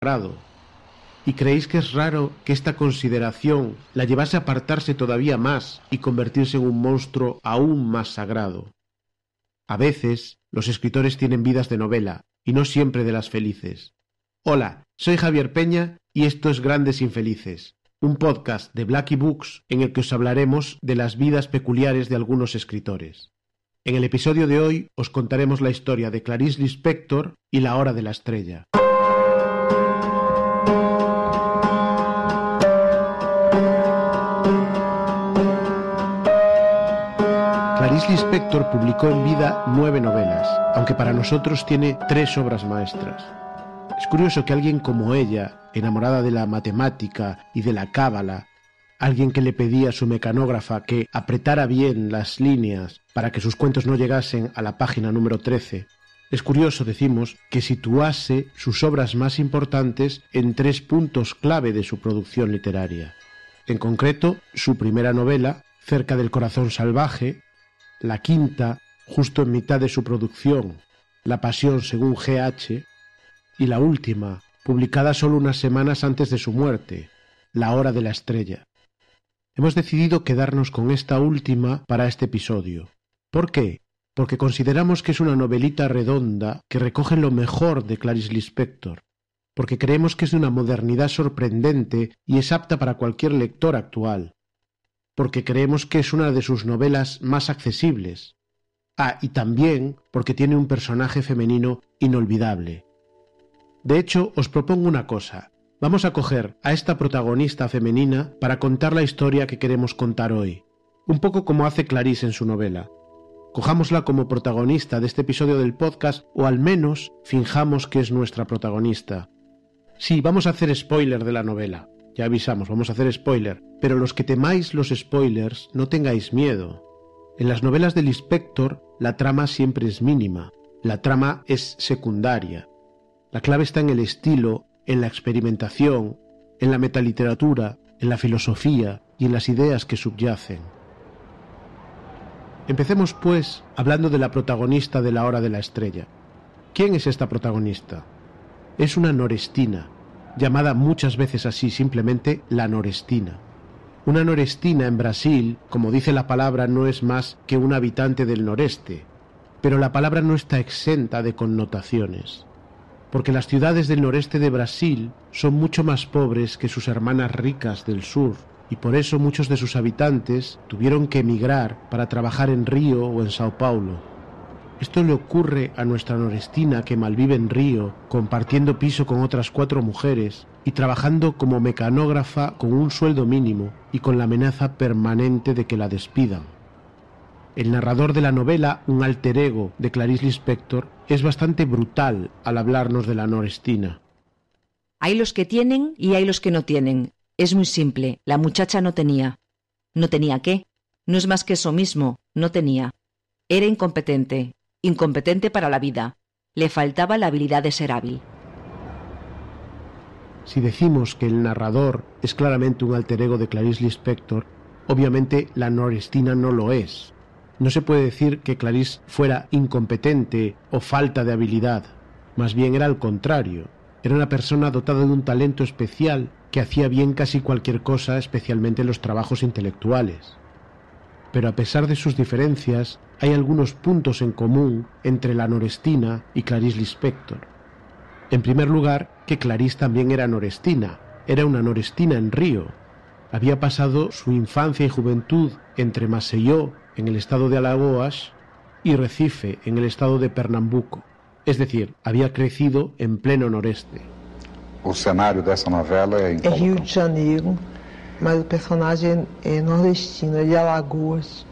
sagrado. ¿Y creéis que es raro que esta consideración la llevase a apartarse todavía más y convertirse en un monstruo aún más sagrado? A veces, los escritores tienen vidas de novela, y no siempre de las felices. Hola, soy Javier Peña y esto es Grandes Infelices, un podcast de Blackie Books en el que os hablaremos de las vidas peculiares de algunos escritores. En el episodio de hoy os contaremos la historia de Clarice Lispector y La Hora de la Estrella. Clarice Lispector publicó en vida 9 novelas, aunque para nosotros tiene 3 obras maestras. Es curioso que alguien como ella, enamorada de la matemática y de la cábala, alguien que le pedía a su mecanógrafa que apretara bien las líneas para que sus cuentos no llegasen a la página número 13, es curioso, decimos, que situase sus obras más importantes en 3 puntos clave de su producción literaria. En concreto, su primera novela, Cerca del corazón salvaje, la quinta, justo en mitad de su producción, La pasión según G.H., y la última, publicada solo unas semanas antes de su muerte, La Hora de la Estrella. Hemos decidido quedarnos con esta última para este episodio. ¿Por qué? Porque consideramos que es una novelita redonda que recoge lo mejor de Clarice Lispector, porque creemos que es de una modernidad sorprendente y es apta para cualquier lector actual, porque creemos que es una de sus novelas más accesibles. Y también porque tiene un personaje femenino inolvidable. De hecho, os propongo una cosa. Vamos a coger a esta protagonista femenina para contar la historia que queremos contar hoy, un poco como hace Clarice en su novela. Cojámosla como protagonista de este episodio del podcast, o al menos finjamos que es nuestra protagonista. Sí, vamos a hacer spoiler de la novela. Ya avisamos, vamos a hacer spoiler. Pero los que temáis los spoilers, no tengáis miedo. En las novelas de Lispector, la trama siempre es mínima. La trama es secundaria. La clave está en el estilo, en la experimentación, en la metaliteratura, en la filosofía y en las ideas que subyacen. Empecemos, pues, hablando de la protagonista de La Hora de la Estrella. ¿Quién es esta protagonista? Es una norestina, llamada muchas veces así, simplemente la norestina. Una norestina en Brasil, como dice la palabra, no es más que un habitante del noreste, pero la palabra no está exenta de connotaciones, porque las ciudades del noreste de Brasil son mucho más pobres que sus hermanas ricas del sur, y por eso muchos de sus habitantes tuvieron que emigrar para trabajar en Río o en Sao Paulo. Esto le ocurre a nuestra norestina que malvive en Río, compartiendo piso con otras 4 mujeres y trabajando como mecanógrafa con un sueldo mínimo y con la amenaza permanente de que la despidan. El narrador de la novela, un alter ego de Clarice Lispector, es bastante brutal al hablarnos de la norestina. Hay los que tienen y hay los que no tienen. Es muy simple, la muchacha no tenía. ¿No tenía qué? No es más que eso mismo, no tenía. Era incompetente. Incompetente para la vida. Le faltaba la habilidad de ser hábil. Si decimos que el narrador es claramente un alter ego de Clarice Lispector, obviamente la norestina no lo es. No se puede decir que Clarice fuera incompetente o falta de habilidad. Más bien era al contrario. Era una persona dotada de un talento especial que hacía bien casi cualquier cosa, especialmente los trabajos intelectuales. Pero a pesar de sus diferencias, hay algunos puntos en común entre la norestina y Clarice Lispector. En primer lugar, que Clarice también era norestina, era una norestina en Río. Había pasado su infancia y juventud entre Maceió, en el estado de Alagoas, y Recife, en el estado de Pernambuco. Es decir, había crecido en pleno noreste. O cenário dessa novela é em Rio de Janeiro, mas o personagem é nordestino, é de Alagoas.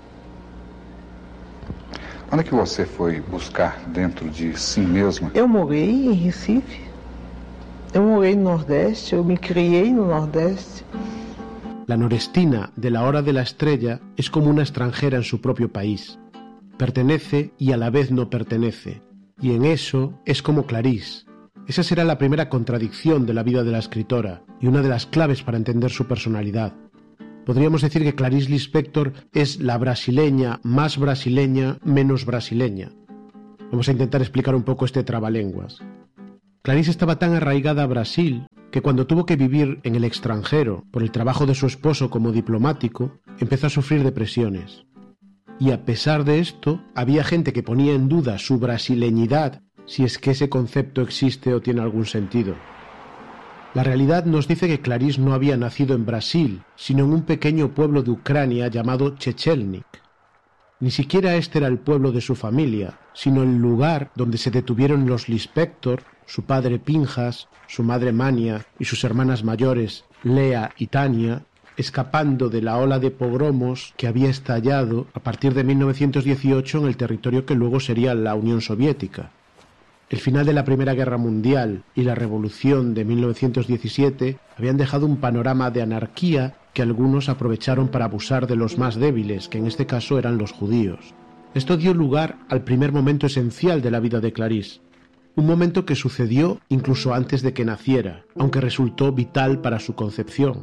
Onde é que você foi buscar dentro de si mesma? Eu morei em Recife, eu morei no Nordeste, eu me criei no Nordeste. La norestina de La Hora de la Estrella es como una extranjera en su propio país. Pertenece y a la vez no pertenece, y en eso es como Clarice. Esa será la primera contradicción de la vida de la escritora y una de las claves para entender su personalidad. Podríamos decir que Clarice Lispector es la brasileña más brasileña menos brasileña. Vamos a intentar explicar un poco este trabalenguas. Clarice estaba tan arraigada a Brasil que cuando tuvo que vivir en el extranjero por el trabajo de su esposo como diplomático, empezó a sufrir depresiones. Y a pesar de esto, había gente que ponía en duda su brasileñidad, si es que ese concepto existe o tiene algún sentido. La realidad nos dice que Clarice no había nacido en Brasil, sino en un pequeño pueblo de Ucrania llamado Chechelnik. Ni siquiera este era el pueblo de su familia, sino el lugar donde se detuvieron los Lispector, su padre Pinjas, su madre Mania y sus hermanas mayores, Lea y Tania, escapando de la ola de pogromos que había estallado a partir de 1918 en el territorio que luego sería la Unión Soviética. El final de la Primera Guerra Mundial y la Revolución de 1917 habían dejado un panorama de anarquía que algunos aprovecharon para abusar de los más débiles, que en este caso eran los judíos. Esto dio lugar al primer momento esencial de la vida de Clarice, un momento que sucedió incluso antes de que naciera, aunque resultó vital para su concepción.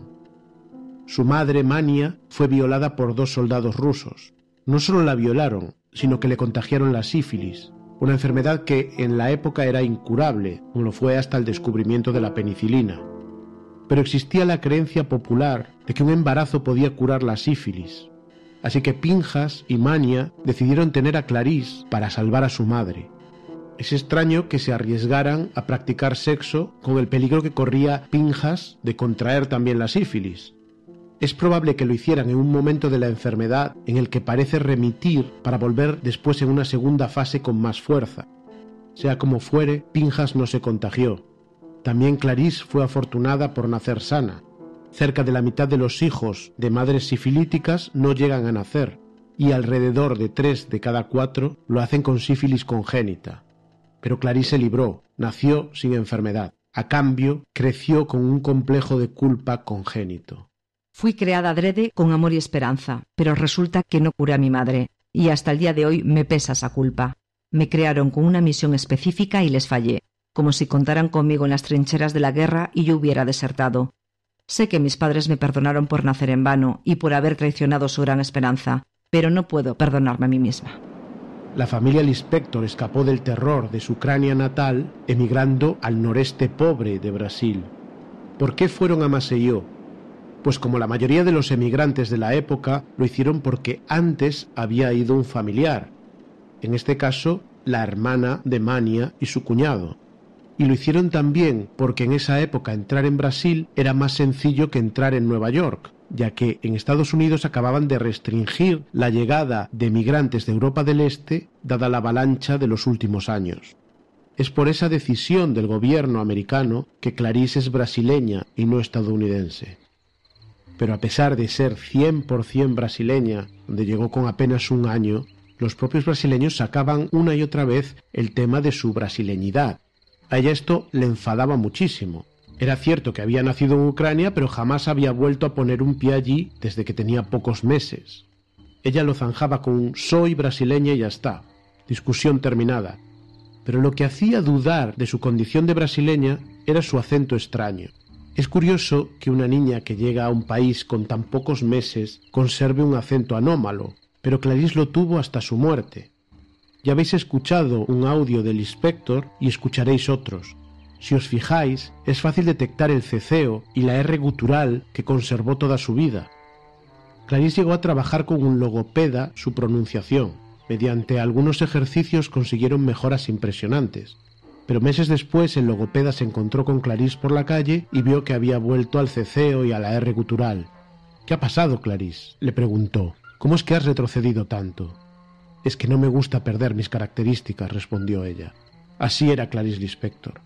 Su madre, Mania, fue violada por 2 soldados rusos. No solo la violaron, sino que le contagiaron la sífilis, una enfermedad que en la época era incurable, como lo fue hasta el descubrimiento de la penicilina. Pero existía la creencia popular de que un embarazo podía curar la sífilis, así que Pinjas y Mania decidieron tener a Clarice para salvar a su madre. Es extraño que se arriesgaran a practicar sexo con el peligro que corría Pinjas de contraer también la sífilis. Es probable que lo hicieran en un momento de la enfermedad en el que parece remitir para volver después en una segunda fase con más fuerza. Sea como fuere, Pinjas no se contagió. También Clarice fue afortunada por nacer sana. Cerca de la mitad de los hijos de madres sifilíticas no llegan a nacer, y alrededor de 3 de cada 4 lo hacen con sífilis congénita. Pero Clarice se libró, nació sin enfermedad. A cambio, creció con un complejo de culpa congénito. Fui creada adrede con amor y esperanza, pero resulta que no curé a mi madre, y hasta el día de hoy me pesa esa culpa. Me crearon con una misión específica y les fallé, como si contaran conmigo en las trincheras de la guerra y yo hubiera desertado. Sé que mis padres me perdonaron por nacer en vano y por haber traicionado su gran esperanza, pero no puedo perdonarme a mí misma. La familia Lispector escapó del terror de su Ucrania natal, emigrando al noreste pobre de Brasil. ¿Por qué fueron a Maceió? Pues como la mayoría de los emigrantes de la época, lo hicieron porque antes había ido un familiar, en este caso la hermana de Mania y su cuñado. Y lo hicieron también porque en esa época entrar en Brasil era más sencillo que entrar en Nueva York, ya que en Estados Unidos acababan de restringir la llegada de migrantes de Europa del Este, dada la avalancha de los últimos años. Es por esa decisión del gobierno americano que Clarice es brasileña y no estadounidense. Pero a pesar de ser 100% brasileña, donde llegó con apenas 1 año, los propios brasileños sacaban una y otra vez el tema de su brasileñidad. A ella esto le enfadaba muchísimo. Era cierto que había nacido en Ucrania, pero jamás había vuelto a poner un pie allí desde que tenía pocos meses. Ella lo zanjaba con un «soy brasileña» y ya está. Discusión terminada. Pero lo que hacía dudar de su condición de brasileña era su acento extraño. Es curioso que una niña que llega a un país con tan pocos meses conserve un acento anómalo, pero Clarice lo tuvo hasta su muerte. Ya habéis escuchado un audio del Lispector y escucharéis otros. Si os fijáis, es fácil detectar el ceceo y la R gutural que conservó toda su vida. Clarice llegó a trabajar con un logopeda su pronunciación. Mediante algunos ejercicios consiguieron mejoras impresionantes. Pero meses después el logopeda se encontró con Clarice por la calle y vio que había vuelto al ceceo y a la R gutural. «¿Qué ha pasado, Clarice?», le preguntó. «¿Cómo es que has retrocedido tanto?» «Es que no me gusta perder mis características», respondió ella. Así era Clarice Lispector.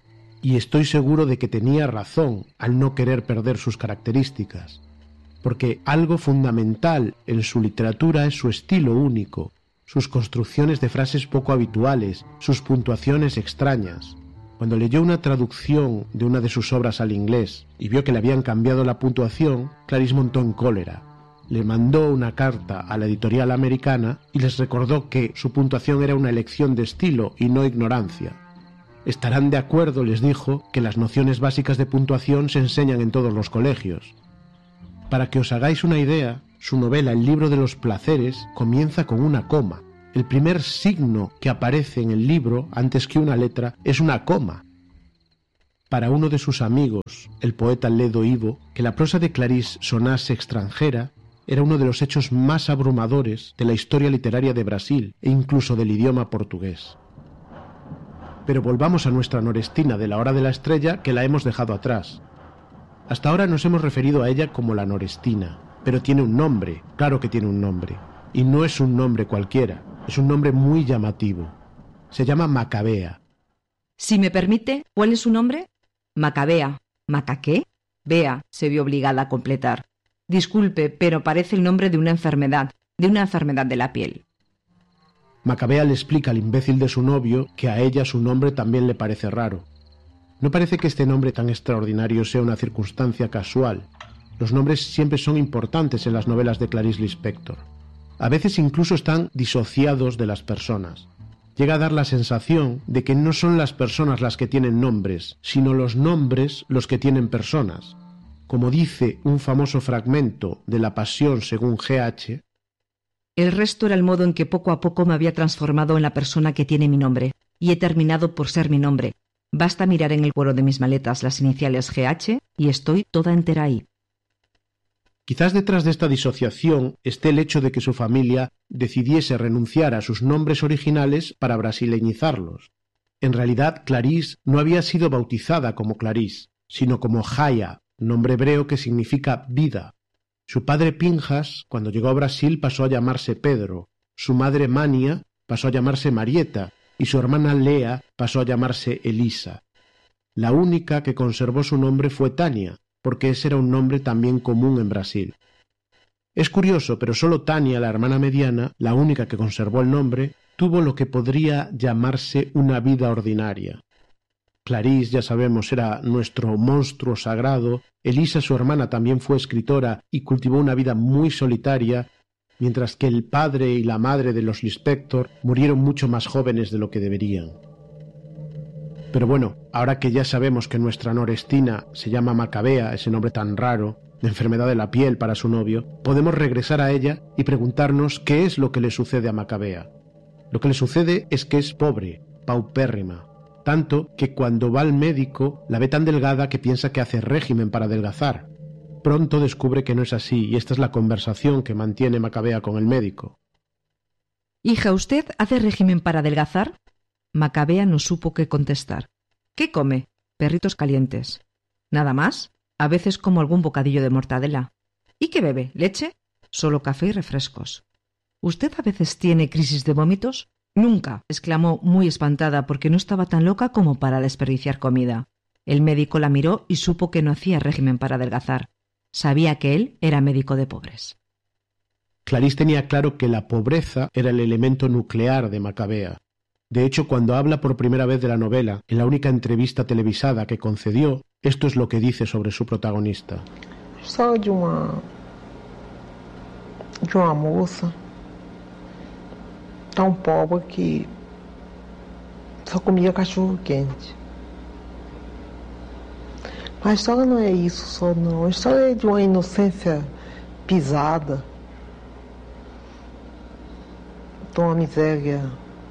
Y estoy seguro de que tenía razón al no querer perder sus características, porque algo fundamental en su literatura es su estilo único, sus construcciones de frases poco habituales, sus puntuaciones extrañas. Cuando leyó una traducción de una de sus obras al inglés y vio que le habían cambiado la puntuación, Clarice montó en cólera. Le mandó una carta a la editorial americana y les recordó que su puntuación era una elección de estilo y no ignorancia. Estarán de acuerdo, les dijo, que las nociones básicas de puntuación se enseñan en todos los colegios. Para que os hagáis una idea, su novela El libro de los placeres comienza con una coma. El primer signo que aparece en el libro, antes que una letra, es una coma. para uno de sus amigos, el poeta Ledo Ivo, que la prosa de Clarice sonase extranjera era uno de los hechos más abrumadores de la historia literaria de Brasil e incluso del idioma portugués. Pero volvamos a nuestra Norestina de La Hora de la Estrella, que la hemos dejado atrás. Hasta ahora nos hemos referido a ella como la Norestina, pero tiene un nombre, claro que tiene un nombre, y no es un nombre cualquiera, es un nombre muy llamativo. Se llama Macabea. Si me permite, ¿cuál es su nombre? Macabea. ¿Maca qué? Bea, se vio obligada a completar. Disculpe, pero parece el nombre de una enfermedad de la piel. Macabea le explica al imbécil de su novio que a ella su nombre también le parece raro. No parece que este nombre tan extraordinario sea una circunstancia casual. Los nombres siempre son importantes en las novelas de Clarice Lispector. A veces incluso están disociados de las personas. Llega a dar la sensación de que no son las personas las que tienen nombres, sino los nombres los que tienen personas. Como dice un famoso fragmento de La Pasión según G.H., el resto era el modo en que poco a poco me había transformado en la persona que tiene mi nombre, y he terminado por ser mi nombre. Basta mirar en el cuero de mis maletas las iniciales G.H. y estoy toda entera ahí. Quizás detrás de esta disociación esté el hecho de que su familia decidiese renunciar a sus nombres originales para brasileñizarlos. En realidad, Clarice no había sido bautizada como Clarice, sino como Jaya, nombre hebreo que significa vida. Su padre Pinjas, cuando llegó a Brasil, pasó a llamarse Pedro, su madre Mania pasó a llamarse Marieta y su hermana Lea pasó a llamarse Elisa. La única que conservó su nombre fue Tania, porque ese era un nombre también común en Brasil. Es curioso, pero solo Tania, la hermana mediana, la única que conservó el nombre, tuvo lo que podría llamarse una vida ordinaria. Clarice, ya sabemos, era nuestro monstruo sagrado. Elisa, su hermana, también fue escritora y cultivó una vida muy solitaria, mientras que el padre y la madre de los Lispector murieron mucho más jóvenes de lo que deberían. Pero bueno, ahora que ya sabemos que nuestra Norestina se llama Macabea, ese nombre tan raro, de enfermedad de la piel para su novio, podemos regresar a ella y preguntarnos qué es lo que le sucede a Macabea. Lo que le sucede es que es pobre, paupérrima, tanto que cuando va al médico la ve tan delgada que piensa que hace régimen para adelgazar. Pronto descubre que no es así, y esta es la conversación que mantiene Macabea con el médico. Hija, ¿usted hace régimen para adelgazar? Macabea no supo qué contestar. ¿Qué come? Perritos calientes. ¿Nada más? A veces como algún bocadillo de mortadela. ¿Y qué bebe? ¿Leche? Solo café y refrescos. ¿Usted a veces tiene crisis de vómitos? Nunca, exclamó muy espantada porque no estaba tan loca como para desperdiciar comida. El médico la miró y supo que no hacía régimen para adelgazar. Sabía que él era médico de pobres. Clarice tenía claro que la pobreza era el elemento nuclear de Macabea. De hecho, cuando habla por primera vez de la novela, en la única entrevista televisada que concedió, esto es lo que dice sobre su protagonista. Só de uma moça tão pobre que só comia cachorro quente. Mas a história não é isso só não. A história é de uma inocência pisada, de uma miséria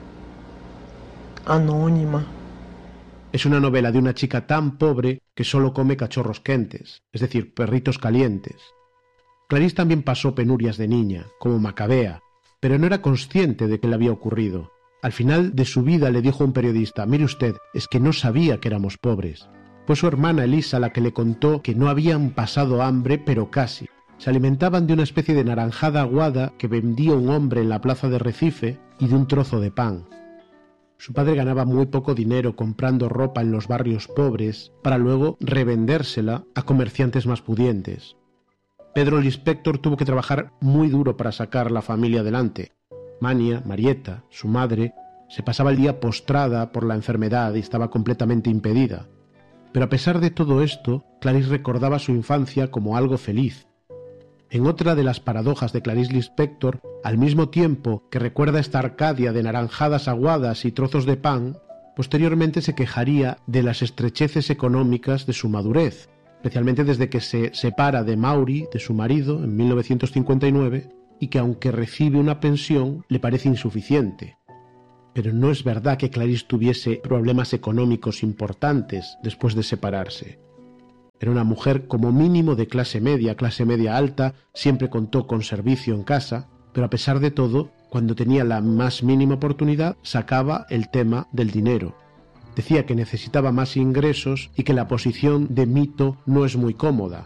anónima. Es una novela de una chica tan pobre que solo come cachorros quentes, es decir, perritos calientes. Clarice también pasó penurias de niña, como Macabea, pero no era consciente de que le había ocurrido. Al final de su vida le dijo a un periodista: «Mire usted, es que no sabía que éramos pobres». Fue su hermana Elisa la que le contó que no habían pasado hambre, pero casi. Se alimentaban de una especie de naranjada aguada que vendía un hombre en la plaza de Recife y de un trozo de pan. Su padre ganaba muy poco dinero comprando ropa en los barrios pobres para luego revendérsela a comerciantes más pudientes. Pedro Lispector tuvo que trabajar muy duro para sacar la familia adelante. Mania, Marieta, su madre, se pasaba el día postrada por la enfermedad y estaba completamente impedida. Pero a pesar de todo esto, Clarice recordaba su infancia como algo feliz. En otra de las paradojas de Clarice Lispector, al mismo tiempo que recuerda esta Arcadia de naranjadas aguadas y trozos de pan, posteriormente se quejaría de las estrecheces económicas de su madurez, especialmente desde que se separa de Mauri, de su marido, en 1959, y que aunque recibe una pensión, le parece insuficiente. Pero no es verdad que Clarice tuviese problemas económicos importantes después de separarse. Era una mujer como mínimo de clase media alta, siempre contó con servicio en casa, pero a pesar de todo, cuando tenía la más mínima oportunidad, sacaba el tema del dinero. Decía que necesitaba más ingresos y que la posición de mito no es muy cómoda.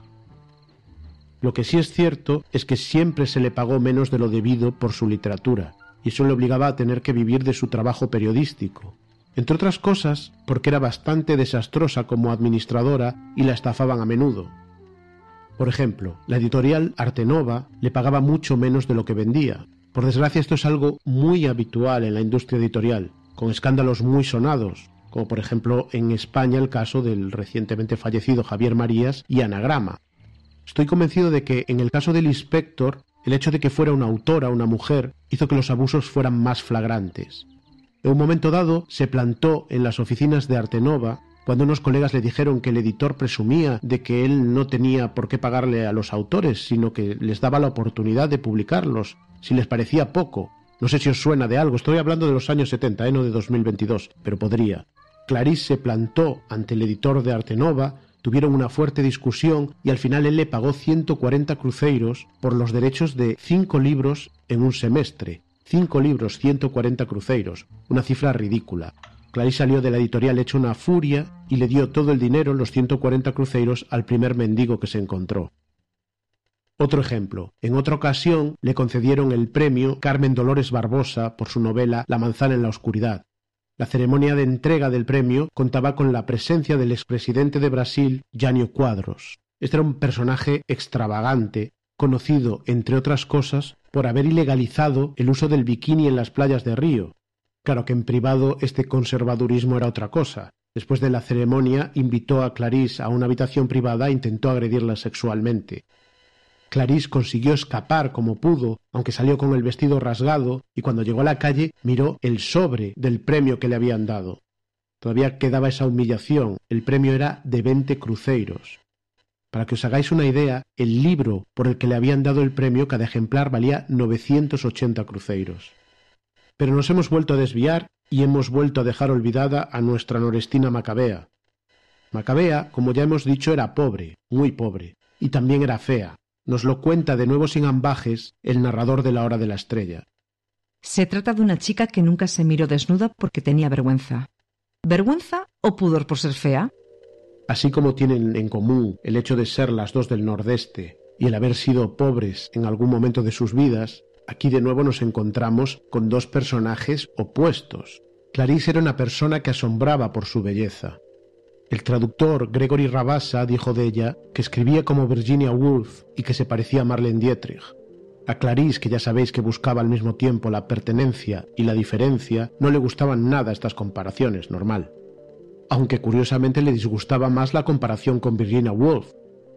Lo que sí es cierto es que siempre se le pagó menos de lo debido por su literatura, y eso le obligaba a tener que vivir de su trabajo periodístico. Entre otras cosas, porque era bastante desastrosa como administradora y la estafaban a menudo. Por ejemplo, la editorial Arte Nova le pagaba mucho menos de lo que vendía. Por desgracia, esto es algo muy habitual en la industria editorial, con escándalos muy sonados, como por ejemplo en España el caso del recientemente fallecido Javier Marías y Anagrama. Estoy convencido de que en el caso del Inspector, el hecho de que fuera una autora, una mujer, hizo que los abusos fueran más flagrantes. En un momento dado se plantó en las oficinas de Arte Nova cuando unos colegas le dijeron que el editor presumía de que él no tenía por qué pagarle a los autores, sino que les daba la oportunidad de publicarlos, si les parecía poco. No sé si os suena de algo, estoy hablando de los años 70, no de 2022, pero podría. Clarice se plantó ante el editor de Arte Nova, tuvieron una fuerte discusión y al final él le pagó 140 cruceiros por los derechos de 5 libros en un semestre. 5 libros, 140 cruceiros, una cifra ridícula. Clarice salió de la editorial hecho una furia y le dio todo el dinero, los 140 cruceiros, al primer mendigo que se encontró. Otro ejemplo. En otra ocasión le concedieron el premio Carmen Dolores Barbosa por su novela La manzana en la oscuridad. La ceremonia de entrega del premio contaba con la presencia del expresidente de Brasil, Jânio Quadros. Este era un personaje extravagante, conocido, entre otras cosas, por haber ilegalizado el uso del bikini en las playas de Río. Claro que en privado este conservadurismo era otra cosa. Después de la ceremonia invitó a Clarice a una habitación privada e intentó agredirla sexualmente. Clarice consiguió escapar como pudo, aunque salió con el vestido rasgado, y cuando llegó a la calle miró el sobre del premio que le habían dado. Todavía quedaba esa humillación, el premio era de 20 cruceiros. Para que os hagáis una idea, el libro por el que le habían dado el premio, cada ejemplar valía 980 cruceiros. Pero nos hemos vuelto a desviar y hemos vuelto a dejar olvidada a nuestra Norestina Macabea. Macabea, como ya hemos dicho, era pobre, muy pobre, y también era fea. Nos lo cuenta de nuevo sin ambajes el narrador de La Hora de la Estrella. Se trata de una chica que nunca se miró desnuda porque tenía vergüenza. ¿Vergüenza o pudor por ser fea? Así como tienen en común el hecho de ser las dos del Nordeste y el haber sido pobres en algún momento de sus vidas, aquí de nuevo nos encontramos con dos personajes opuestos. Clarice era una persona que asombraba por su belleza. El traductor Gregory Rabassa dijo de ella que escribía como Virginia Woolf y que se parecía a Marlene Dietrich. A Clarice, que ya sabéis que buscaba al mismo tiempo la pertenencia y la diferencia, no le gustaban nada estas comparaciones, normal. Aunque curiosamente le disgustaba más la comparación con Virginia Woolf.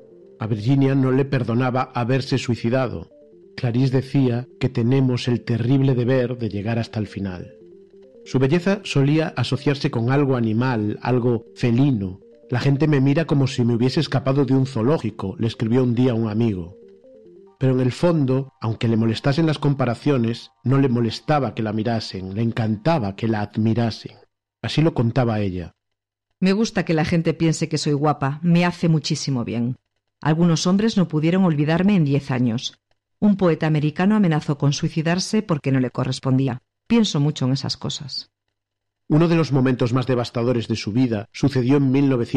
A Virginia no le perdonaba haberse suicidado. Clarice decía que tenemos el terrible deber de llegar hasta el final. Su belleza solía asociarse con algo animal, algo felino. La gente me mira como si me hubiese escapado de un zoológico, le escribió un día un amigo. Pero en el fondo, aunque le molestasen las comparaciones, no le molestaba que la mirasen, le encantaba que la admirasen. Así lo contaba ella. Me gusta que la gente piense que soy guapa, me hace muchísimo bien. Algunos hombres no pudieron olvidarme en 10 años. Un poeta americano amenazó con suicidarse porque no le correspondía. Pienso mucho en esas cosas. Uno de los momentos más devastadores de su vida sucedió en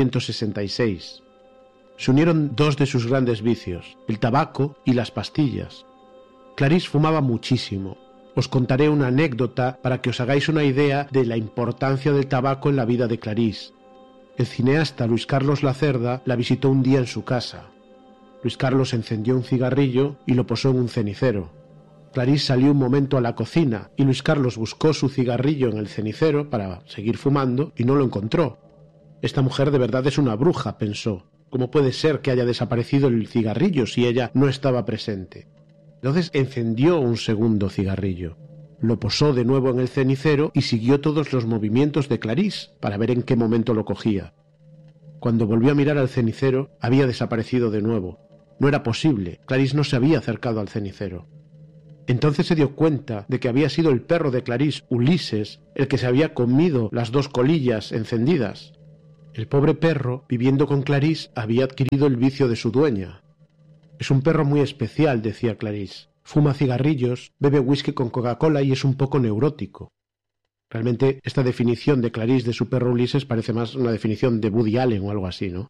1966. Se unieron dos de sus grandes vicios, el tabaco y las pastillas. Clarice fumaba muchísimo. Os contaré una anécdota para que os hagáis una idea de la importancia del tabaco en la vida de Clarice. El cineasta Luis Carlos Lacerda la visitó un día en su casa. Luis Carlos encendió un cigarrillo y lo posó en un cenicero. Clarice salió un momento a la cocina y Luis Carlos buscó su cigarrillo en el cenicero para seguir fumando y no lo encontró. Esta mujer de verdad es una bruja, pensó. ¿Cómo puede ser que haya desaparecido el cigarrillo si ella no estaba presente? Entonces encendió un segundo cigarrillo. Lo posó de nuevo en el cenicero y siguió todos los movimientos de Clarice para ver en qué momento lo cogía. Cuando volvió a mirar al cenicero, había desaparecido de nuevo. No era posible, Clarice no se había acercado al cenicero. Entonces se dio cuenta de que había sido el perro de Clarice, Ulises, el que se había comido las 2 colillas encendidas. El pobre perro, viviendo con Clarice, había adquirido el vicio de su dueña. Es un perro muy especial, decía Clarice. Fuma cigarrillos, bebe whisky con Coca-Cola y es un poco neurótico. Realmente esta definición de Clarice de su perro Ulises parece más una definición de Woody Allen o algo así, ¿no?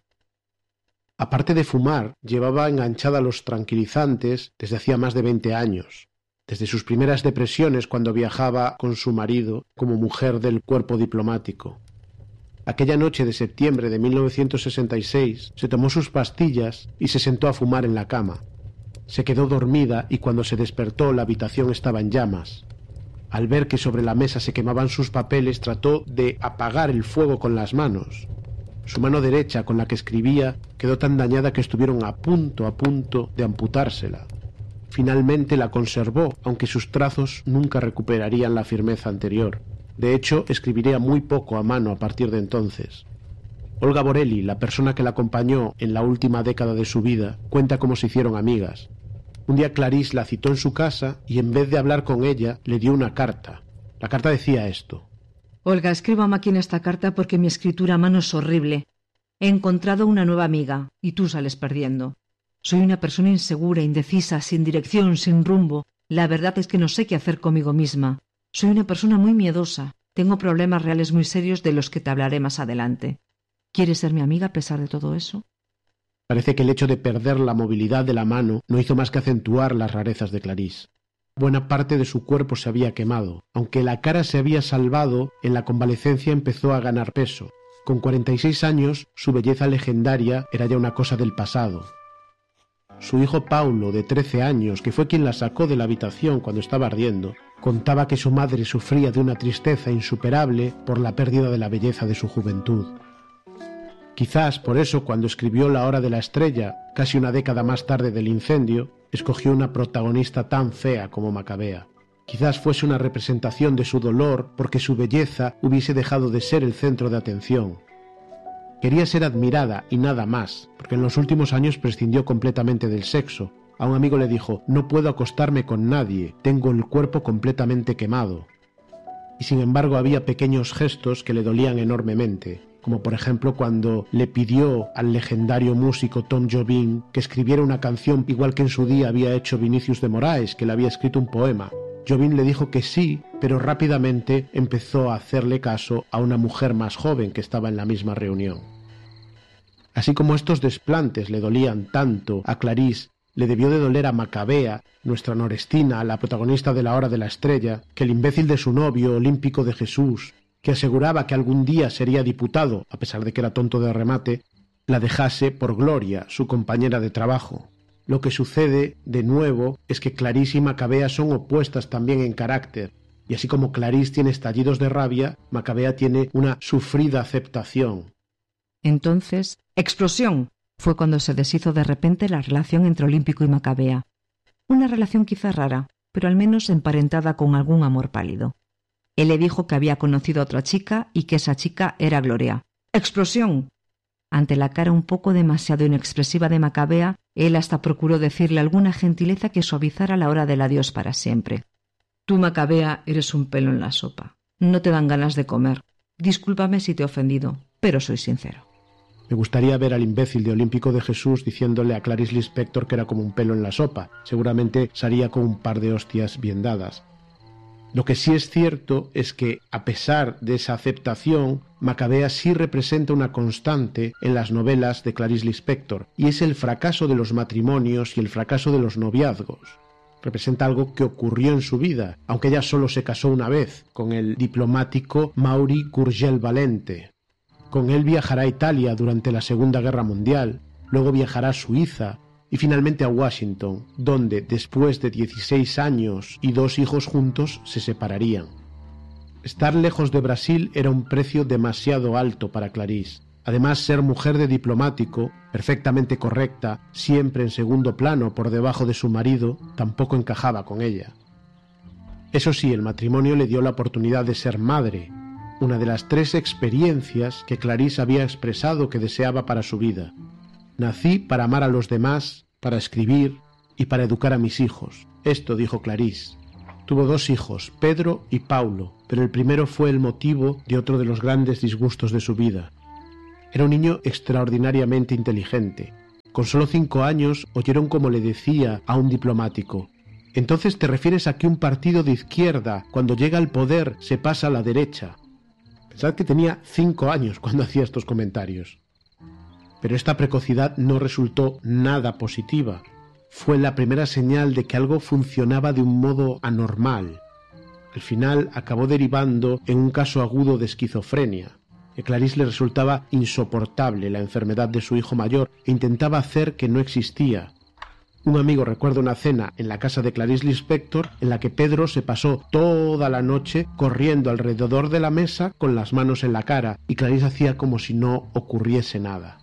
Aparte de fumar, llevaba enganchada los tranquilizantes desde hacía más de 20 años. Desde sus primeras depresiones cuando viajaba con su marido como mujer del cuerpo diplomático. Aquella noche de septiembre de 1966 se tomó sus pastillas y se sentó a fumar en la cama. Se quedó dormida y cuando se despertó la habitación estaba en llamas. Al ver que sobre la mesa se quemaban sus papeles, trató de apagar el fuego con las manos. Su mano derecha, con la que escribía, quedó tan dañada que estuvieron a punto de amputársela. Finalmente la conservó, aunque sus trazos nunca recuperarían la firmeza anterior. De hecho, escribiría muy poco a mano a partir de entonces. Olga Borelli, la persona que la acompañó en la última década de su vida, cuenta cómo se hicieron amigas. Un día Clarice la citó en su casa y en vez de hablar con ella, le dio una carta. La carta decía esto. Olga, escribo a máquina esta carta porque mi escritura a mano es horrible. He encontrado una nueva amiga y tú sales perdiendo. Soy una persona insegura, indecisa, sin dirección, sin rumbo. La verdad es que no sé qué hacer conmigo misma. Soy una persona muy miedosa. Tengo problemas reales muy serios de los que te hablaré más adelante. ¿Quieres ser mi amiga a pesar de todo eso? Parece que el hecho de perder la movilidad de la mano no hizo más que acentuar las rarezas de Clarice. Buena parte de su cuerpo se había quemado. Aunque la cara se había salvado, en la convalecencia empezó a ganar peso. Con 46 años, su belleza legendaria era ya una cosa del pasado. Su hijo Paulo, de 13 años, que fue quien la sacó de la habitación cuando estaba ardiendo, contaba que su madre sufría de una tristeza insuperable por la pérdida de la belleza de su juventud. Quizás por eso, cuando escribió La hora de la estrella, casi una década más tarde del incendio, escogió una protagonista tan fea como Macabea. Quizás fuese una representación de su dolor porque su belleza hubiese dejado de ser el centro de atención. Quería ser admirada y nada más, porque en los últimos años prescindió completamente del sexo. A un amigo le dijo, no puedo acostarme con nadie, tengo el cuerpo completamente quemado. Y sin embargo había pequeños gestos que le dolían enormemente, como por ejemplo cuando le pidió al legendario músico Tom Jobim que escribiera una canción igual que en su día había hecho Vinicius de Moraes, que le había escrito un poema. Jobim le dijo que sí, pero rápidamente empezó a hacerle caso a una mujer más joven que estaba en la misma reunión. Así como estos desplantes le dolían tanto a Clarice, le debió de doler a Macabea, nuestra Norestina, la protagonista de La hora de la estrella, que el imbécil de su novio, Olímpico de Jesús, que aseguraba que algún día sería diputado, a pesar de que era tonto de remate, la dejase por Gloria, su compañera de trabajo. Lo que sucede, de nuevo, es que Clarice y Macabea son opuestas también en carácter, y así como Clarice tiene estallidos de rabia, Macabea tiene una sufrida aceptación. Entonces, ¡explosión! Fue cuando se deshizo de repente la relación entre Olímpico y Macabea. Una relación quizá rara, pero al menos emparentada con algún amor pálido. Él le dijo que había conocido a otra chica y que esa chica era Gloria. ¡Explosión! Ante la cara un poco demasiado inexpresiva de Macabea, él hasta procuró decirle alguna gentileza que suavizara la hora del adiós para siempre. Tú, Macabea, eres un pelo en la sopa. No te dan ganas de comer. Discúlpame si te he ofendido, pero soy sincero. Me gustaría ver al imbécil de Olímpico de Jesús diciéndole a Clarice Lispector que era como un pelo en la sopa. Seguramente salía con un par de hostias bien dadas. Lo que sí es cierto es que, a pesar de esa aceptación, Macabea sí representa una constante en las novelas de Clarice Lispector, y es el fracaso de los matrimonios y el fracaso de los noviazgos. Representa algo que ocurrió en su vida, aunque ella solo se casó una vez, con el diplomático Maury Gurgel Valente. Con él viajará a Italia durante la Segunda Guerra Mundial, luego viajará a Suiza y finalmente a Washington, donde, después de 16 años y 2 hijos juntos, se separarían. Estar lejos de Brasil era un precio demasiado alto para Clarice. Además, ser mujer de diplomático, perfectamente correcta, siempre en segundo plano por debajo de su marido, tampoco encajaba con ella. Eso sí, el matrimonio le dio la oportunidad de ser madre, una de las 3 experiencias que Clarice había expresado que deseaba para su vida. Nací para amar a los demás, para escribir y para educar a mis hijos. Esto, dijo Clarice. Tuvo 2 hijos, Pedro y Paulo, pero el primero fue el motivo de otro de los grandes disgustos de su vida. Era un niño extraordinariamente inteligente. Con solo 5 años oyeron como le decía a un diplomático: «Entonces te refieres a que un partido de izquierda, cuando llega al poder, se pasa a la derecha». Pensad que tenía 5 años cuando hacía estos comentarios. Pero esta precocidad no resultó nada positiva. Fue la primera señal de que algo funcionaba de un modo anormal. Al final acabó derivando en un caso agudo de esquizofrenia. A Clarice le resultaba insoportable la enfermedad de su hijo mayor e intentaba hacer que no existía. Un amigo recuerda una cena en la casa de Clarice Lispector en la que Pedro se pasó toda la noche corriendo alrededor de la mesa con las manos en la cara y Clarice hacía como si no ocurriese nada.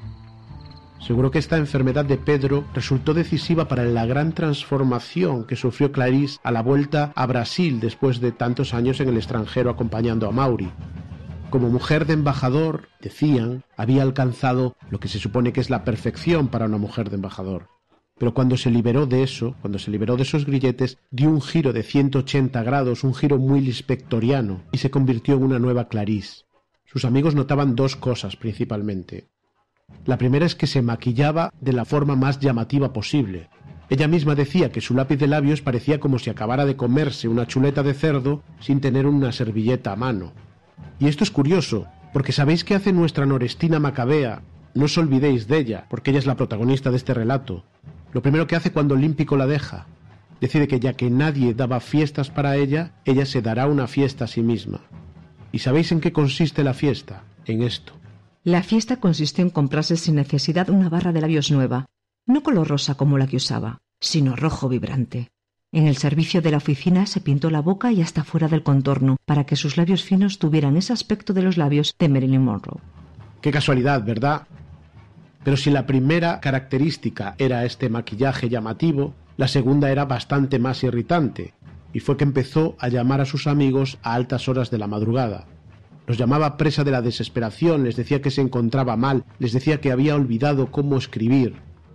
Seguro que esta enfermedad de Pedro resultó decisiva para la gran transformación que sufrió Clarice a la vuelta a Brasil después de tantos años en el extranjero acompañando a Mauri. Como mujer de embajador, decían, había alcanzado lo que se supone que es la perfección para una mujer de embajador. Pero cuando se liberó de eso, cuando se liberó de esos grilletes, dio un giro de 180 grados, un giro muy lispectoriano, y se convirtió en una nueva Clarice. Sus amigos notaban 2 cosas principalmente. La primera es que se maquillaba de la forma más llamativa posible. Ella misma decía que su lápiz de labios parecía como si acabara de comerse una chuleta de cerdo sin tener una servilleta a mano. Y esto es curioso, porque ¿sabéis qué hace nuestra Norestina Macabea? No os olvidéis de ella, porque ella es la protagonista de este relato. Lo primero que hace cuando Olímpico la deja, decide que ya que nadie daba fiestas para ella, ella se dará una fiesta a sí misma. ¿Y sabéis en qué consiste la fiesta? En esto. La fiesta consistió en comprarse sin necesidad una barra de labios nueva, no color rosa como la que usaba, sino rojo vibrante. En el servicio de la oficina se pintó la boca y hasta fuera del contorno, para que sus labios finos tuvieran ese aspecto de los labios de Marilyn Monroe. Qué casualidad, ¿verdad? Pero si la primera característica era este maquillaje llamativo, la segunda era bastante más irritante, y fue que empezó a llamar a sus amigos a altas horas de la madrugada. Los llamaba presa de la desesperación, les decía que se encontraba mal, les decía que había olvidado cómo escribir.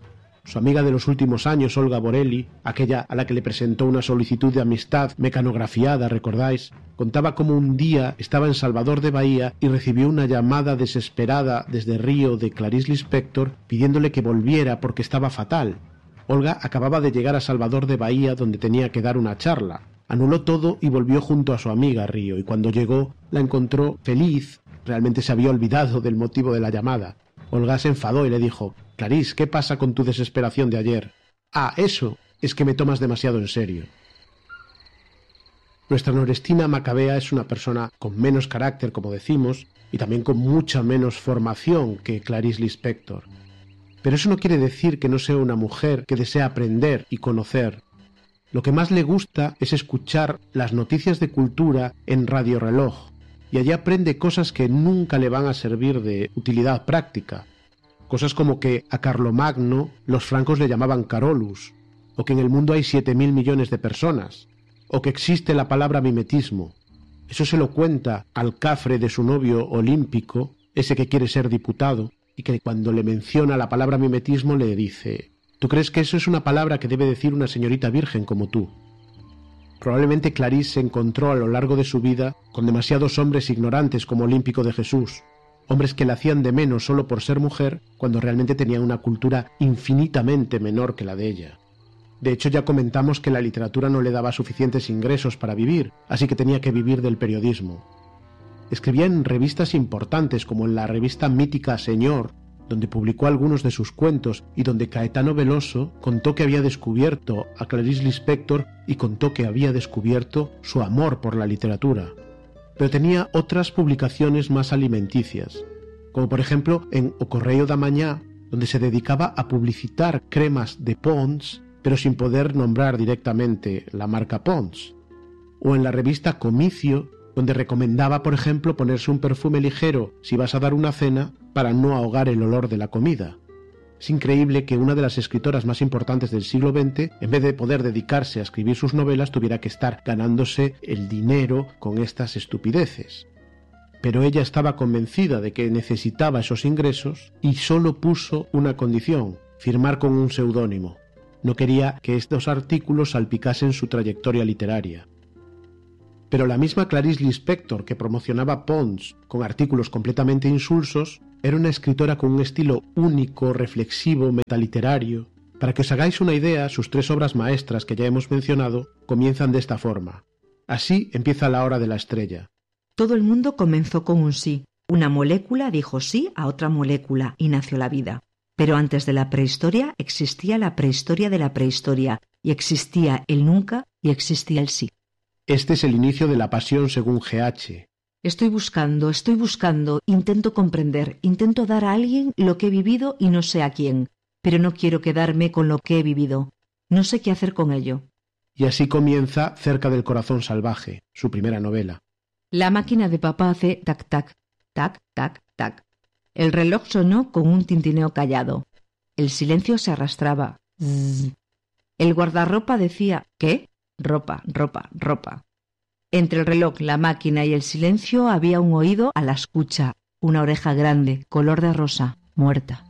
Su amiga de los últimos años, Olga Borelli, aquella a la que le presentó una solicitud de amistad mecanografiada, ¿recordáis?, contaba cómo un día estaba en Salvador de Bahía y recibió una llamada desesperada desde Río de Clarice Lispector pidiéndole que volviera porque estaba fatal. Olga acababa de llegar a Salvador de Bahía donde tenía que dar una charla. Anuló todo y volvió junto a su amiga Río, y cuando llegó la encontró feliz. Realmente se había olvidado del motivo de la llamada. Olga se enfadó y le dijo: «Clarice, ¿qué pasa con tu desesperación de ayer?» «Ah, eso, es que me tomas demasiado en serio». Nuestra Norestina Macabea es una persona con menos carácter, como decimos, y también con mucha menos formación que Clarice Lispector. Pero eso no quiere decir que no sea una mujer que desea aprender y conocer. Lo que más le gusta es escuchar las noticias de cultura en Radio Reloj, y allí aprende cosas que nunca le van a servir de utilidad práctica. Cosas como que a Carlomagno los francos le llamaban Carolus, o que en el mundo hay 7.000 millones de personas, o que existe la palabra mimetismo. Eso se lo cuenta al cafre de su novio Olímpico, ese que quiere ser diputado, y que cuando le menciona la palabra mimetismo le dice: «¿Tú crees que eso es una palabra que debe decir una señorita virgen como tú?» Probablemente Clarice se encontró a lo largo de su vida con demasiados hombres ignorantes como Olímpico de Jesús, hombres que la hacían de menos solo por ser mujer cuando realmente tenían una cultura infinitamente menor que la de ella. De hecho, ya comentamos que la literatura no le daba suficientes ingresos para vivir, así que tenía que vivir del periodismo. Escribía en revistas importantes como en la revista mítica Señor, donde publicó algunos de sus cuentos y donde Caetano Veloso contó que había descubierto a Clarice Lispector y contó que había descubierto su amor por la literatura. Pero tenía otras publicaciones más alimenticias, como por ejemplo en O Correio da Mañá, donde se dedicaba a publicitar cremas de Pond's, pero sin poder nombrar directamente la marca Pond's, o en la revista Comicio, donde recomendaba, por ejemplo, ponerse un perfume ligero si vas a dar una cena para no ahogar el olor de la comida. Es increíble que una de las escritoras más importantes del siglo XX, en vez de poder dedicarse a escribir sus novelas, tuviera que estar ganándose el dinero con estas estupideces. Pero ella estaba convencida de que necesitaba esos ingresos y solo puso una condición: firmar con un seudónimo. No quería que estos artículos salpicasen su trayectoria literaria. Pero la misma Clarice Lispector, que promocionaba Pons con artículos completamente insulsos, era una escritora con un estilo único, reflexivo, metaliterario. Para que os hagáis una idea, sus 3 obras maestras que ya hemos mencionado comienzan de esta forma. Así empieza La hora de la estrella. Todo el mundo comenzó con un sí. Una molécula dijo sí a otra molécula y nació la vida. Pero antes de la prehistoria existía la prehistoria de la prehistoria, y existía el nunca y existía el sí. Este es el inicio de la pasión según G.H. Estoy buscando, intento comprender, intento dar a alguien lo que he vivido y no sé a quién, pero no quiero quedarme con lo que he vivido. No sé qué hacer con ello. Y así comienza Cerca del corazón salvaje, su primera novela. La máquina de papá hace tac, tac, tac, tac, tac. El reloj sonó con un tintineo callado. El silencio se arrastraba. Zzz. El guardarropa decía, ¿qué? Ropa, ropa, ropa. Entre el reloj, la máquina y el silencio había un oído a la escucha, una oreja grande, color de rosa, muerta.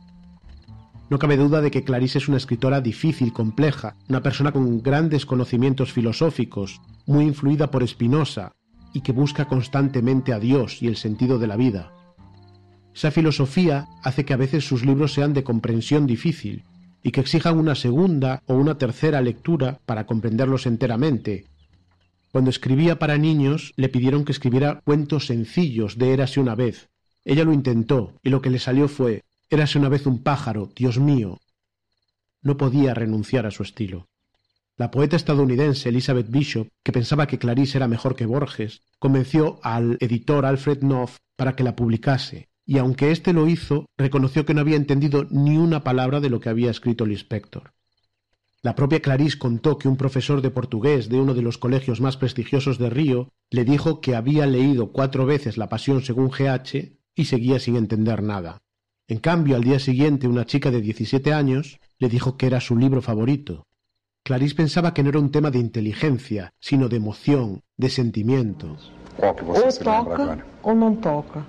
No cabe duda de que Clarice es una escritora difícil, compleja, una persona con grandes conocimientos filosóficos, muy influida por Spinoza, y que busca constantemente a Dios y el sentido de la vida. Esa filosofía hace que a veces sus libros sean de comprensión difícil, y que exijan una segunda o una tercera lectura para comprenderlos enteramente. Cuando escribía para niños, le pidieron que escribiera cuentos sencillos de Érase una vez. Ella lo intentó, y lo que le salió fue Érase una vez un pájaro, Dios mío. No podía renunciar a su estilo. La poeta estadounidense Elizabeth Bishop, que pensaba que Clarice era mejor que Borges, convenció al editor Alfred Knopf para que la publicase, y aunque éste lo hizo, reconoció que no había entendido ni una palabra de lo que había escrito Lispector. La propia Clarice contó que un profesor de portugués de uno de los colegios más prestigiosos de Río le dijo que había leído 4 veces La pasión según G.H. y seguía sin entender nada. En cambio, al día siguiente, una chica de 17 años le dijo que era su libro favorito. Clarice pensaba que no era un tema de inteligencia, sino de emoción, de sentimiento. Qual que você se lembra toca agora? ou não toca.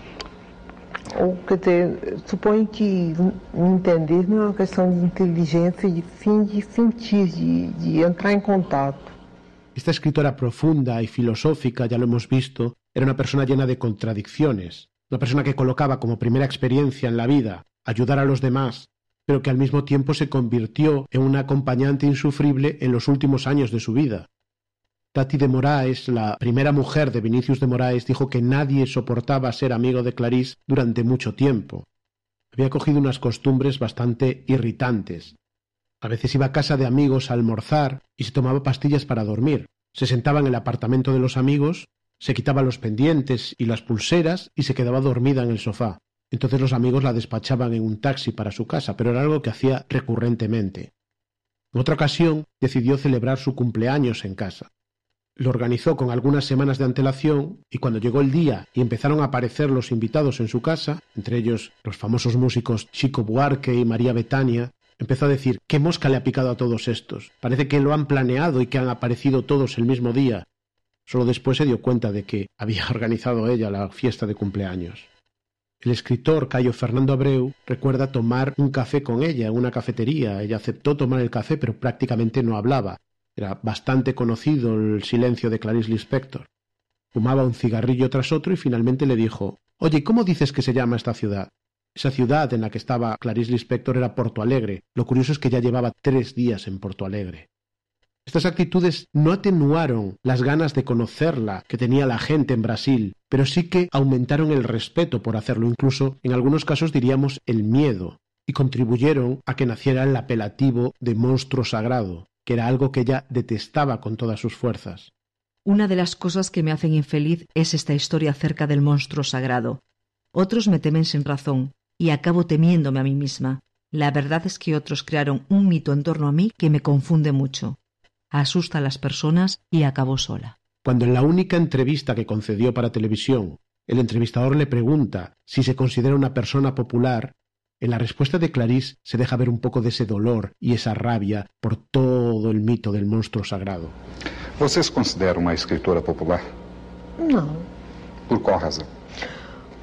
Ou, quer dizer, suponho que entender não é uma questão de inteligência, de sentir, de entrar en contato. Esta escritora profunda y filosófica, ya lo hemos visto, era una persona llena de contradicciones, una persona que colocaba como primera experiencia en la vida ayudar a los demás, pero que al mismo tiempo se convirtió en una acompañante insufrible en los últimos años de su vida. Tati de Moraes, la primera mujer de Vinicius de Moraes, dijo que nadie soportaba ser amigo de Clarice durante mucho tiempo. Había cogido unas costumbres bastante irritantes. A veces iba a casa de amigos a almorzar y se tomaba pastillas para dormir. Se sentaba en el apartamento de los amigos, se quitaba los pendientes y las pulseras y se quedaba dormida en el sofá. Entonces los amigos la despachaban en un taxi para su casa, pero era algo que hacía recurrentemente. En otra ocasión decidió celebrar su cumpleaños en casa. Lo organizó con algunas semanas de antelación y cuando llegó el día y empezaron a aparecer los invitados en su casa, entre ellos los famosos músicos Chico Buarque y María Betania, empezó a decir: ¿qué mosca le ha picado a todos estos? Parece que lo han planeado y que han aparecido todos el mismo día. Solo después se dio cuenta de que había organizado ella la fiesta de cumpleaños. El escritor Cayo Fernando Abreu recuerda tomar un café con ella en una cafetería. Ella aceptó tomar el café, pero prácticamente no hablaba. Era bastante conocido el silencio de Clarice Lispector. Fumaba un cigarrillo tras otro y finalmente le dijo: «Oye, ¿cómo dices que se llama esta ciudad?» Esa ciudad en la que estaba Clarice Lispector era Porto Alegre. Lo curioso es que ya llevaba 3 días en Porto Alegre. Estas actitudes no atenuaron las ganas de conocerla que tenía la gente en Brasil, pero sí que aumentaron el respeto por hacerlo, incluso en algunos casos diríamos el miedo, y contribuyeron a que naciera el apelativo de monstruo sagrado, que era algo que ella detestaba con todas sus fuerzas. Una de las cosas que me hacen infeliz es esta historia acerca del monstruo sagrado. Otros me temen sin razón, y acabo temiéndome a mí misma. La verdad es que otros crearon un mito en torno a mí que me confunde mucho. Asusta a las personas y acabó sola. Cuando en la única entrevista que concedió para televisión, el entrevistador le pregunta si se considera una persona popular, en la respuesta de Clarice se deja ver un poco de ese dolor y esa rabia por todo el mito del monstruo sagrado. Você se considera uma escritora popular? Não. Por qual razão?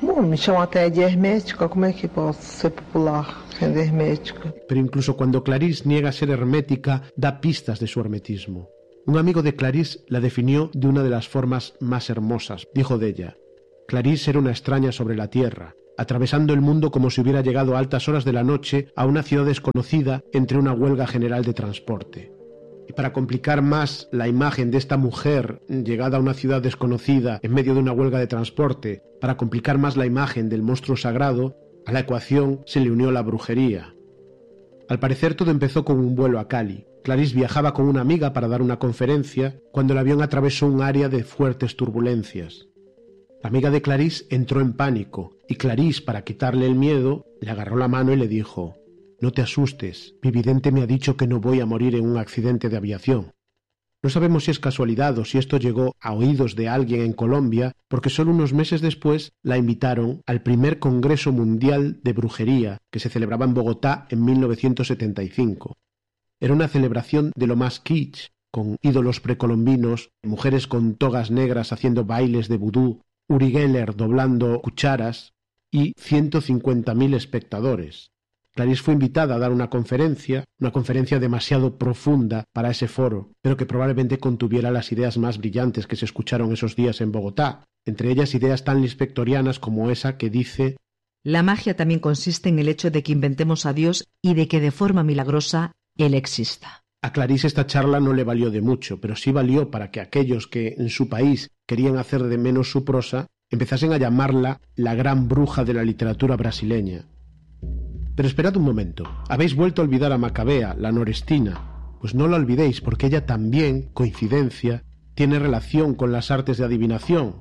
Bom, me chamam até de hermética. ¿Cómo es que puedo ser popular siendo hermética? Pero incluso cuando Clarisse niega ser hermética, da pistas de su hermetismo. Un amigo de Clarisse la definió de una de las formas más hermosas. Dijo de ella: Clarisse era una extraña sobre la tierra, atravesando el mundo como si hubiera llegado a altas horas de la noche a una ciudad desconocida entre una huelga general de transporte. Y para complicar más la imagen de esta mujer llegada a una ciudad desconocida en medio de una huelga de transporte, para complicar más la imagen del monstruo sagrado, a la ecuación se le unió la brujería. Al parecer todo empezó con un vuelo a Cali. Clarisse viajaba con una amiga para dar una conferencia cuando el avión atravesó un área de fuertes turbulencias. La amiga de Clarisse entró en pánico y Clarisse, para quitarle el miedo, le agarró la mano y le dijo: «No te asustes, mi vidente me ha dicho que no voy a morir en un accidente de aviación». No sabemos si es casualidad o si esto llegó a oídos de alguien en Colombia, porque solo unos meses después la invitaron al primer Congreso Mundial de Brujería que se celebraba en Bogotá en 1975. Era una celebración de lo más kitsch, con ídolos precolombinos, mujeres con togas negras haciendo bailes de vudú, Uri Geller doblando cucharas y 150.000 espectadores. Clarisse fue invitada a dar una conferencia demasiado profunda para ese foro, pero que probablemente contuviera las ideas más brillantes que se escucharon esos días en Bogotá, entre ellas ideas tan lispectorianas como esa que dice: La magia también consiste en el hecho de que inventemos a Dios y de que de forma milagrosa Él exista. A Clarisse esta charla no le valió de mucho, pero sí valió para que aquellos que en su país querían hacer de menos su prosa empezasen a llamarla la gran bruja de la literatura brasileña. Pero esperad un momento, ¿habéis vuelto a olvidar a Macabea, la norestina? Pues no la olvidéis, porque ella también, coincidencia, tiene relación con las artes de adivinación.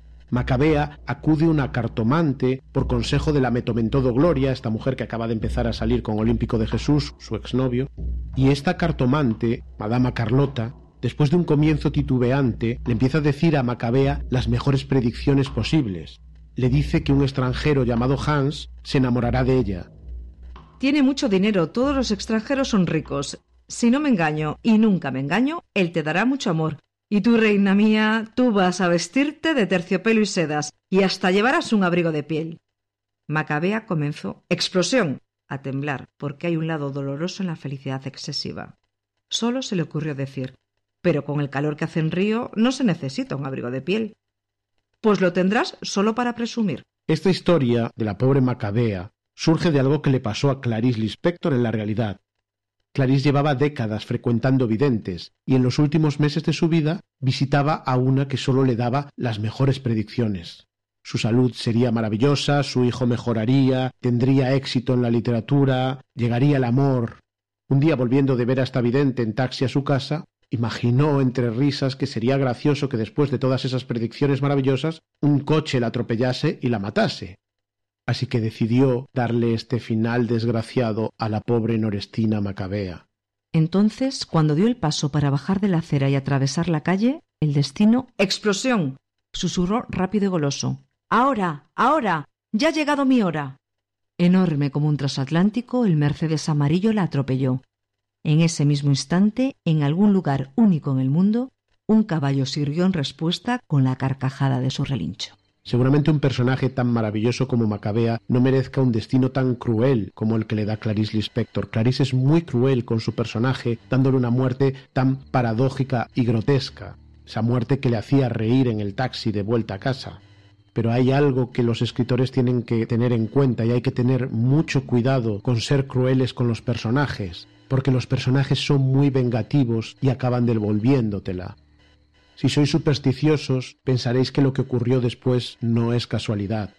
Macabea acude a una cartomante por consejo de la Metomentodo Gloria, esta mujer que acaba de empezar a salir con Olímpico de Jesús, su exnovio, y esta cartomante, Madama Carlota, después de un comienzo titubeante, le empieza a decir a Macabea las mejores predicciones posibles. Le dice que un extranjero llamado Hans se enamorará de ella. Tiene mucho dinero, todos los extranjeros son ricos. Si no me engaño, y nunca me engaño, él te dará mucho amor. Y tú, reina mía, tú vas a vestirte de terciopelo y sedas, y hasta llevarás un abrigo de piel. Macabea comenzó, explosión, a temblar, porque hay un lado doloroso en la felicidad excesiva. Solo se le ocurrió decir: pero con el calor que hace en Río no se necesita un abrigo de piel. Pues lo tendrás solo para presumir. Esta historia de la pobre Macabea surge de algo que le pasó a Clarice Lispector en la realidad. Clarisse llevaba décadas frecuentando videntes y en los últimos meses de su vida visitaba a una que solo le daba las mejores predicciones. Su salud sería maravillosa, su hijo mejoraría, tendría éxito en la literatura, llegaría el amor. Un día, volviendo de ver a esta vidente en taxi a su casa, imaginó entre risas que sería gracioso que después de todas esas predicciones maravillosas un coche la atropellase y la matase. Así que decidió darle este final desgraciado a la pobre norestina Macabea. Entonces, cuando dio el paso para bajar de la acera y atravesar la calle, el destino... ¡Explosión!, susurró rápido y goloso. ¡Ahora! ¡Ahora! ¡Ya ha llegado mi hora! Enorme como un transatlántico, el Mercedes amarillo la atropelló. En ese mismo instante, en algún lugar único en el mundo, un caballo sirvió en respuesta con la carcajada de su relincho. Seguramente un personaje tan maravilloso como Macabea no merezca un destino tan cruel como el que le da Clarice Lispector. Clarice es muy cruel con su personaje, dándole una muerte tan paradójica y grotesca, esa muerte que le hacía reír en el taxi de vuelta a casa. Pero hay algo que los escritores tienen que tener en cuenta y hay que tener mucho cuidado con ser crueles con los personajes, porque los personajes son muy vengativos y acaban devolviéndotela. Si sois supersticiosos, pensaréis que lo que ocurrió después no es casualidad.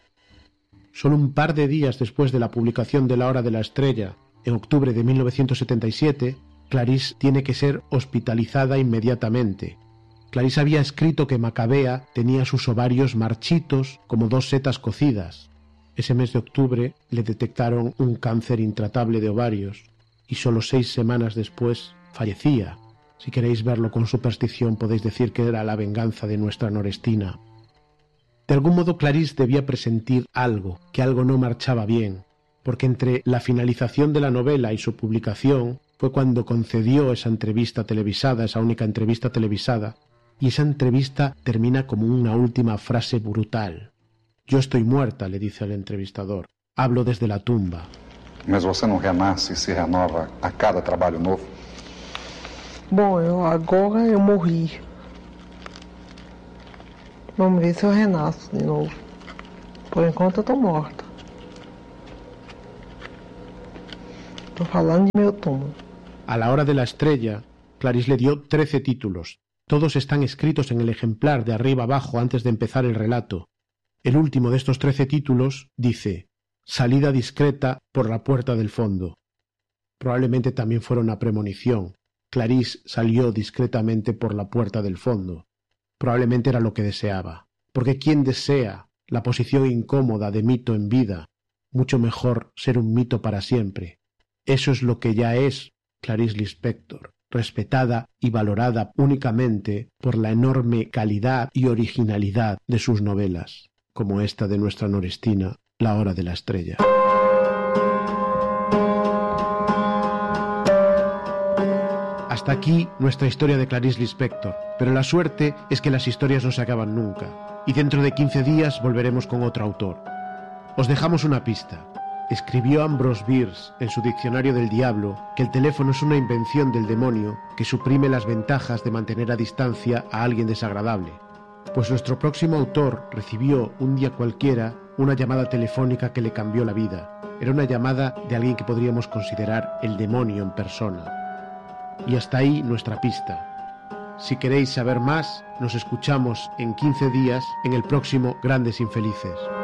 Solo un par de días después de la publicación de La Hora de la Estrella, en octubre de 1977, Clarisse tiene que ser hospitalizada inmediatamente. Clarisse había escrito que Macabea tenía sus ovarios marchitos como 2 setas cocidas. Ese mes de octubre le detectaron un cáncer intratable de ovarios y solo 6 semanas después fallecía. Si queréis verlo con superstición, podéis decir que era la venganza de nuestra norestina. De algún modo Clarisse debía presentir algo, que algo no marchaba bien, porque entre la finalización de la novela y su publicación fue cuando concedió esa entrevista televisada, esa única entrevista televisada, y esa entrevista termina como una última frase brutal. Yo estoy muerta, le dice al entrevistador. Hablo desde la tumba. Mas você não renasce e se renova a cada trabalho novo? Bom, agora eu morri. Vamos ver se eu renasço de novo. Por enquanto eu tô morta. Tô falando de meu túmulo. A la hora de la estrella, Clarice le dio 13 títulos. Todos están escritos en el ejemplar de arriba abajo antes de empezar el relato. El último de estos 13 títulos dice: salida discreta por la puerta del fondo. Probablemente también fuera una premonición. Clarice salió discretamente por la puerta del fondo. Probablemente era lo que deseaba. Porque ¿quién desea la posición incómoda de mito en vida? Mucho mejor ser un mito para siempre. Eso es lo que ya es Clarice Lispector, respetada y valorada únicamente por la enorme calidad y originalidad de sus novelas, como esta de nuestra Norestina, La hora de la estrella. Hasta aquí nuestra historia de Clarice Lispector, pero la suerte es que las historias no se acaban nunca, y dentro de 15 días volveremos con otro autor. Os dejamos una pista. Escribió Ambrose Bierce en su Diccionario del Diablo que el teléfono es una invención del demonio que suprime las ventajas de mantener a distancia a alguien desagradable. Pues nuestro próximo autor recibió un día cualquiera una llamada telefónica que le cambió la vida. Era una llamada de alguien que podríamos considerar el demonio en persona. Y hasta ahí nuestra pista. Si queréis saber más, nos escuchamos en 15 días en el próximo Grandes Infelices.